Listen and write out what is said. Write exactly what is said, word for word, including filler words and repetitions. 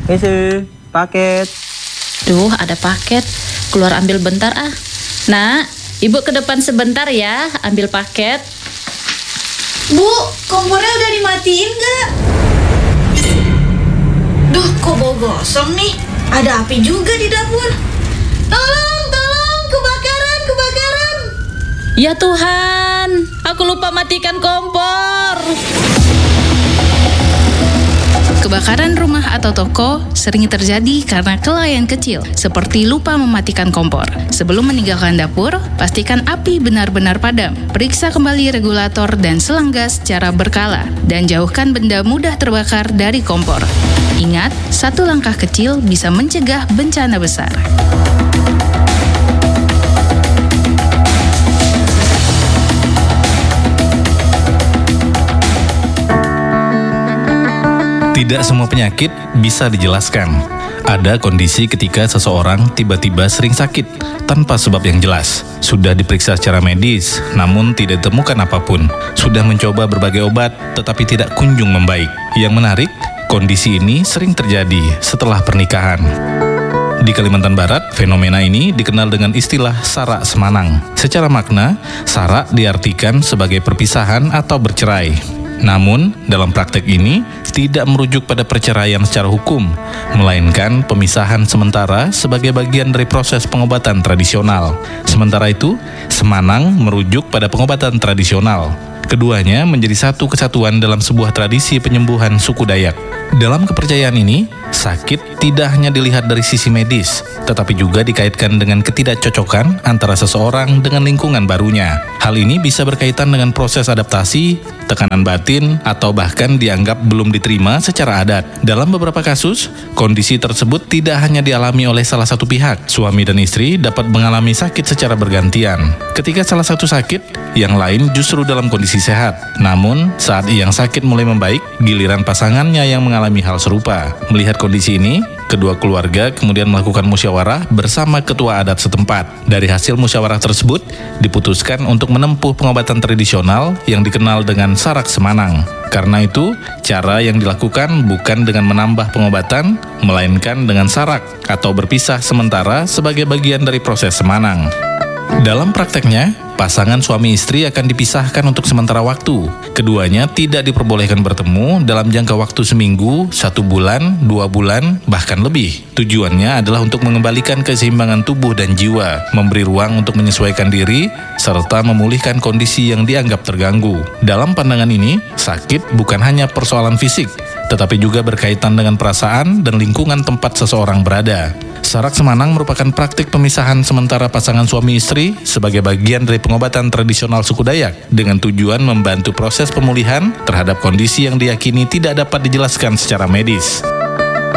Ese, paket. Duh, ada paket. Keluar ambil bentar ah. Nak, ibu ke depan sebentar ya, ambil paket. Bu, kompornya udah dimatiin nggak? Duh, kok bau gosong nih? Ada api juga di dapur. Tolong, tolong, kebakaran, kebakaran. Ya Tuhan, aku lupa matikan kompor. Kebakaran rumah atau toko sering terjadi karena kelalaian kecil, seperti lupa mematikan kompor. Sebelum meninggalkan dapur, pastikan api benar-benar padam. Periksa kembali regulator dan selang gas secara berkala, dan jauhkan benda mudah terbakar dari kompor. Ingat, satu langkah kecil bisa mencegah bencana besar. Tidak semua penyakit bisa dijelaskan. Ada kondisi ketika seseorang tiba-tiba sering sakit tanpa sebab yang jelas. Sudah diperiksa secara medis, namun tidak ditemukan apapun. Sudah mencoba berbagai obat, tetapi tidak kunjung membaik. Yang menarik, kondisi ini sering terjadi setelah pernikahan. Di Kalimantan Barat, fenomena ini dikenal dengan istilah sarak semanang. Secara makna, sarak diartikan sebagai perpisahan atau bercerai. Namun, dalam praktek ini tidak merujuk pada perceraian secara hukum, melainkan pemisahan sementara sebagai bagian dari proses pengobatan tradisional. Sementara itu, semanang merujuk pada pengobatan tradisional. Keduanya menjadi satu kesatuan dalam sebuah tradisi penyembuhan suku Dayak. Dalam kepercayaan ini, sakit tidak hanya dilihat dari sisi medis, tetapi juga dikaitkan dengan ketidakcocokan antara seseorang dengan lingkungan barunya. Hal ini bisa berkaitan dengan proses adaptasi, tekanan batin, atau bahkan dianggap belum diterima secara adat. Dalam beberapa kasus, kondisi tersebut tidak hanya dialami oleh salah satu pihak. Suami dan istri dapat mengalami sakit secara bergantian. Ketika salah satu sakit, yang lain justru dalam kondisi sehat. Namun, saat yang sakit mulai membaik, giliran pasangannya yang mengalami hal serupa. Melihat kondisi ini, kedua keluarga kemudian melakukan musyawarah bersama ketua adat setempat. Dari hasil musyawarah tersebut, diputuskan untuk menempuh pengobatan tradisional yang dikenal dengan sarak semanang. Karena itu, cara yang dilakukan bukan dengan menambah pengobatan, melainkan dengan sarak atau berpisah sementara sebagai bagian dari proses semanang. Dalam prakteknya, pasangan suami istri akan dipisahkan untuk sementara waktu. Keduanya tidak diperbolehkan bertemu dalam jangka waktu seminggu, satu bulan, dua bulan, bahkan lebih. Tujuannya adalah untuk mengembalikan keseimbangan tubuh dan jiwa, memberi ruang untuk menyesuaikan diri, serta memulihkan kondisi yang dianggap terganggu. Dalam pandangan ini, sakit bukan hanya persoalan fisik, tetapi juga berkaitan dengan perasaan dan lingkungan tempat seseorang berada. Sarak semanang merupakan praktik pemisahan sementara pasangan suami istri sebagai bagian dari pengobatan tradisional suku Dayak dengan tujuan membantu proses pemulihan terhadap kondisi yang diyakini tidak dapat dijelaskan secara medis.